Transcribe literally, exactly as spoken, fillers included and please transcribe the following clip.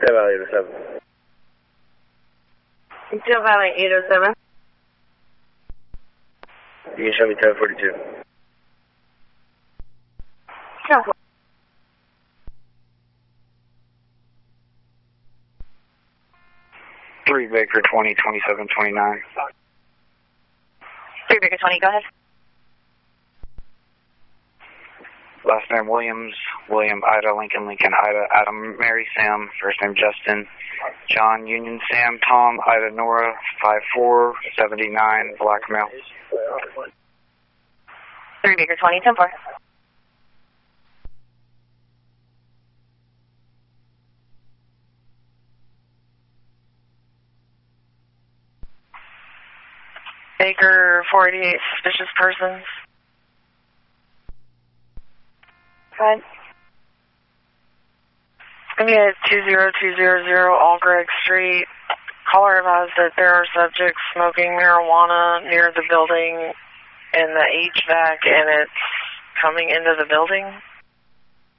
Detail Valley eight oh seven. Detail Valley eight oh seven. You can show me ten forty-two. Sure. three Baker twenty, twenty-seven twenty-nine. three Baker twenty, go ahead. Last name Williams, William, Ida, Lincoln, Lincoln, Ida, Adam, Mary, Sam, first name Justin, John, Union, Sam, Tom, Ida, Nora, five four seven nine, blackmail. three Baker twenty, ten four. Baker four eighty-eight, suspicious persons. Go ahead. It's going to be at two zero two zero zero Algreg Street. Caller advised that there are subjects smoking marijuana near the building in the H V A C, and it's coming into the building.